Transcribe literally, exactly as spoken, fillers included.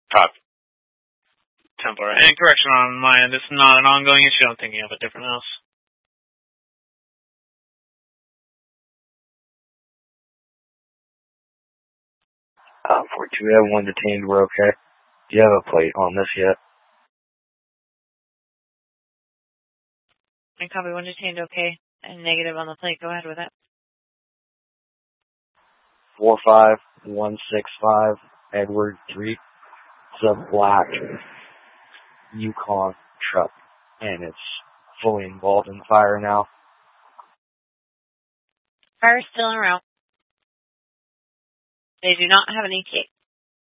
Copy. Templar. And correction on my end, this is not an ongoing issue. I'm thinking of a different house. Uh, four two, we have one detained, we're okay. Do you have a plate on this yet? I copy, one detained, okay. And negative on the plate, go ahead with it. four five one six five, Edward three. It's a black Yukon truck, and it's fully involved in the fire now. Fire is still en route. They do not have an E T A.